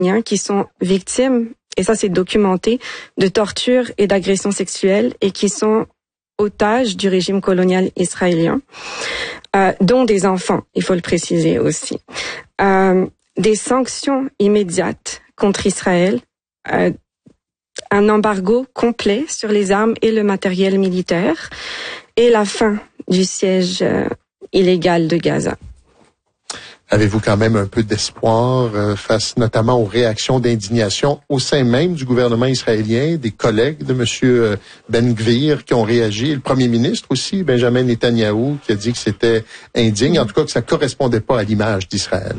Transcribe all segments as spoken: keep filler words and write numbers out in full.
Palestiniens qui sont victimes, et ça c'est documenté, de torture et d'agressions sexuelles et qui sont otages du régime colonial israélien, euh, dont des enfants, il faut le préciser aussi. Euh, des sanctions immédiates contre Israël, euh, un embargo complet sur les armes et le matériel militaire, et la fin du siège euh, illégal de Gaza. Avez-vous quand même un peu d'espoir euh, face notamment aux réactions d'indignation au sein même du gouvernement israélien, des collègues de M. Ben Gvir qui ont réagi, le premier ministre aussi, Benjamin Netanyahou, qui a dit que c'était indigne, en tout cas que ça correspondait pas à l'image d'Israël?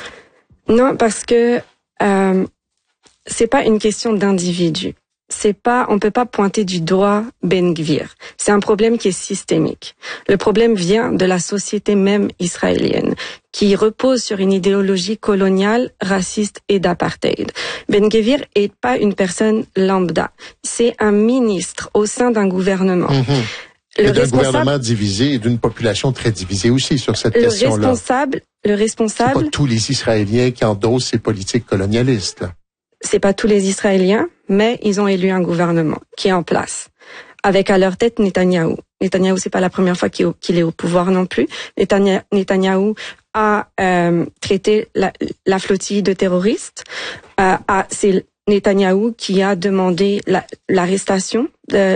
Non, parce que euh, c'est pas une question d'individu. C'est pas, on peut pas pointer du doigt Ben Gvir. C'est un problème qui est systémique. Le problème vient de la société même israélienne, qui repose sur une idéologie coloniale, raciste et d'apartheid. Ben Gvir est pas une personne lambda. C'est un ministre au sein d'un gouvernement. Mmh. Le et d'un gouvernement divisé et d'une population très divisée aussi sur cette le question-là. Responsable, le responsable. C'est pas tous les Israéliens qui endossent ces politiques colonialistes, là. C'est pas tous les Israéliens, mais ils ont élu un gouvernement qui est en place, avec à leur tête Netanyahou. Netanyahou, c'est pas la première fois qu'il est au pouvoir non plus. Netanyahou a euh, traité la, la flottille de terroristes. Euh, a, c'est Netanyahou qui a demandé la, l'arrestation, le,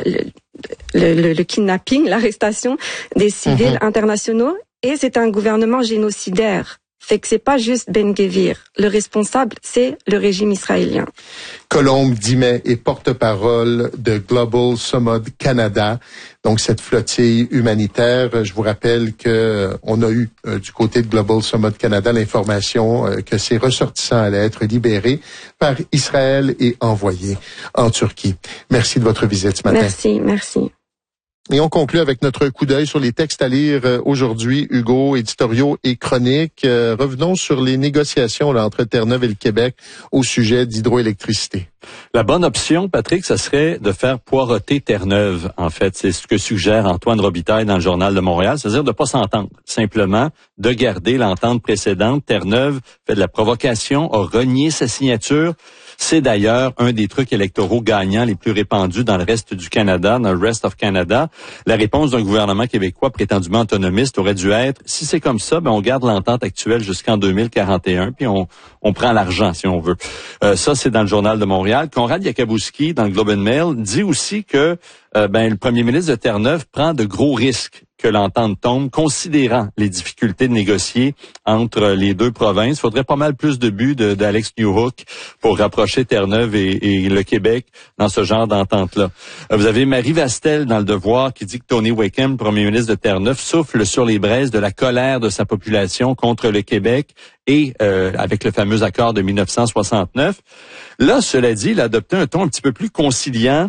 le, le, le kidnapping, l'arrestation des civils mm-hmm. internationaux. Et c'est un gouvernement génocidaire. Fait que c'est pas juste Ben Gvir. Le responsable, c'est le régime israélien. Colombe Dimet est porte-parole de Global Summit Canada. Donc, cette flottille humanitaire, je vous rappelle que on a eu euh, du côté de Global Summit Canada l'information euh, que ces ressortissants allaient être libérés par Israël et envoyés en Turquie. Merci de votre visite ce matin. Merci, merci. Et on conclut avec notre coup d'œil sur les textes à lire aujourd'hui, Hugo, éditoriaux et chroniques. Euh, revenons sur les négociations là, entre Terre-Neuve et le Québec au sujet d'hydroélectricité. La bonne option, Patrick, ce serait de faire poireauter Terre-Neuve. En fait, c'est ce que suggère Antoine Robitaille dans le Journal de Montréal, c'est-à-dire de pas s'entendre, simplement de garder l'entente précédente. Terre-Neuve fait de la provocation, a renié sa signature. C'est d'ailleurs un des trucs électoraux gagnants les plus répandus dans le reste du Canada, dans le rest of Canada. La réponse d'un gouvernement québécois prétendument autonomiste aurait dû être, si c'est comme ça, ben on garde l'entente actuelle jusqu'en deux mille quarante et un, puis on, on prend l'argent si on veut. Euh, ça, c'est dans le Journal de Montréal. Konrad Yakabouski, dans le Globe and Mail, dit aussi que euh, ben le premier ministre de Terre-Neuve prend de gros risques que l'entente tombe, considérant les difficultés de négocier entre les deux provinces. Il faudrait pas mal plus de buts de, d'Alex Newhook pour rapprocher Terre-Neuve et, et le Québec dans ce genre d'entente-là. Vous avez Marie Vastel dans Le Devoir qui dit que Tony Wakeham, premier ministre de Terre-Neuve, souffle sur les braises de la colère de sa population contre le Québec et euh, avec le fameux accord de dix-neuf cent soixante-neuf. Là, cela dit, il a adopté un ton un petit peu plus conciliant.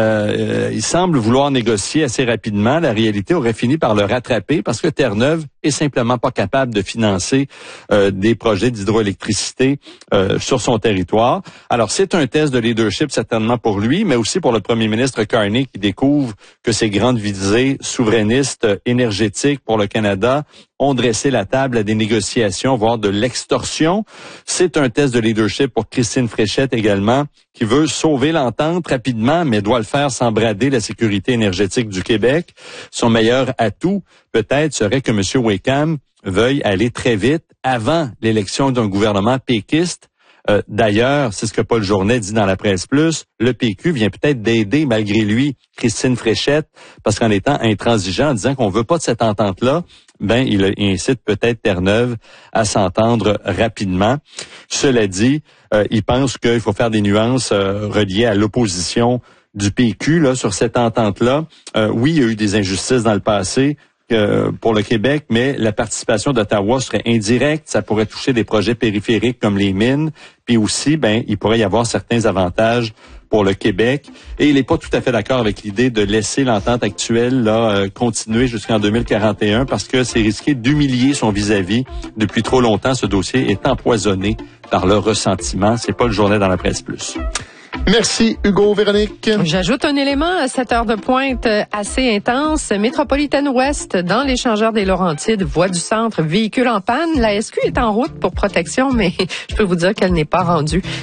Euh, il semble vouloir négocier assez rapidement. La réalité aurait fini par le rattraper parce que Terre-Neuve est simplement pas capable de financer euh, des projets d'hydroélectricité euh, sur son territoire. Alors, c'est un test de leadership certainement pour lui, mais aussi pour le premier ministre Carney qui découvre que ses grandes visées souverainistes énergétiques pour le Canada ont dressé la table à des négociations, voire de l'extorsion. C'est un test de leadership pour Christine Fréchette également, qui veut sauver l'entente rapidement, mais doit le faire sans brader la sécurité énergétique du Québec. Son meilleur atout, peut-être, serait que M. Wakeham veuille aller très vite avant l'élection d'un gouvernement péquiste. Euh, d'ailleurs, c'est ce que Paul Journet dit dans la Presse Plus, le P Q vient peut-être d'aider, malgré lui, Christine Fréchette, parce qu'en étant intransigeant, en disant qu'on veut pas de cette entente-là, ben il, il incite peut-être Terre-Neuve à s'entendre rapidement. Cela dit, euh, il pense qu'il faut faire des nuances euh, reliées à l'opposition du P Q là sur cette entente-là. Euh, oui, il y a eu des injustices dans le passé euh, pour le Québec, mais la participation d'Ottawa serait indirecte. Ça pourrait toucher des projets périphériques comme les mines, puis aussi, ben, il pourrait y avoir certains avantages pour le Québec. Et il n'est pas tout à fait d'accord avec l'idée de laisser l'entente actuelle là euh, continuer jusqu'en deux mille quarante et un parce que c'est risqué d'humilier son vis-à-vis. Depuis trop longtemps, ce dossier est empoisonné par le ressentiment. C'est pas le Journal dans la Presse Plus. Merci, Hugo. Véronique. J'ajoute un élément à cette heure de pointe assez intense. Métropolitaine Ouest, dans l'échangeur des Laurentides, voie du centre, véhicule en panne. La S Q est en route pour protection, mais je peux vous dire qu'elle n'est pas rendue.